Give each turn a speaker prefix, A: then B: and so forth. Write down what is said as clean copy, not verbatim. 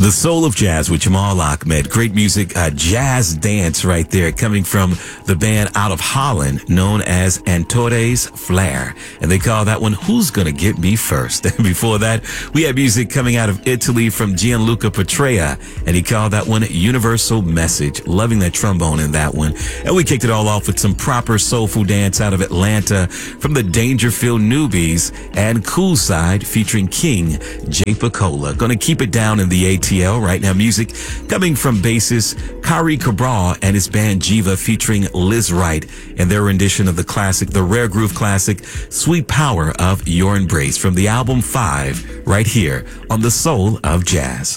A: The Soul of Jazz with Jamal Ahmed. Great music, jazz dance right there, coming from the band out of Holland known as Antores Flair. And they call that one Who's Gonna Get Me First. And before that, we had music coming out of Italy from Gianluca Petrea, and he called that one Universal Message. Loving that trombone in that one. And we kicked it all off with some proper soulful dance out of Atlanta from the Dangerfield Newbies and Cool Side featuring King J. Picola. Gonna keep it down in the ATL right now. Music coming from bassist Kari Cabral and his band Jiva featuring Liz Wright and their rendition of the classic, the rare groove classic, Sweet Power of Your Embrace from the album 5 right here on The Soul of Jazz.